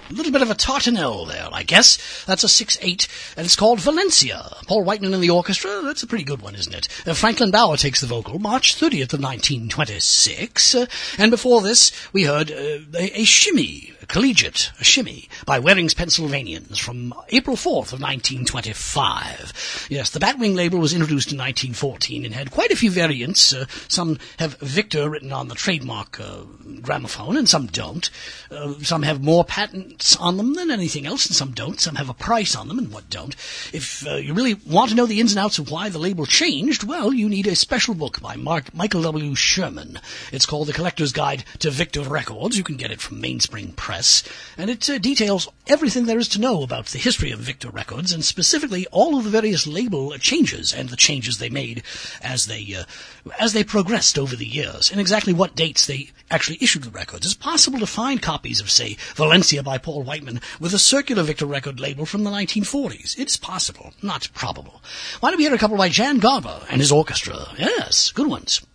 A little bit of a tartanelle there, I guess. That's a 6/8, and it's called Valencia. Paul Whiteman in the orchestra. That's a pretty good one, isn't it? Franklin Bauer takes the vocal, March 30th of 1926. And before this, we heard a shimmy, a shimmy, by Waring's Pennsylvanians from April 4th of 1925. Yes, the Batwing label was introduced in 1914 and had quite a few variants. Some have Victor written on the trademark gramophone, and some don't. Some have more patents on them than anything else, and some don't. Some have a price on them, and what don't. If you really want to know the ins and outs of why the label changed, well, you need a special book by Michael W. Sherman. It's called The Collector's Guide to Victor Records. You can get it from Mainspring Press. And it details everything there is to know about the history of Victor Records, and specifically all of the various label changes and the changes they made as they progressed over the years, and exactly what dates they actually issued the records. It's possible to find copies of, say, Valencia by Paul Whiteman with a circular Victor record label from the 1940s. It's possible, not probable. Why don't we hear a couple by Jan Garber and his orchestra? Yes, good ones.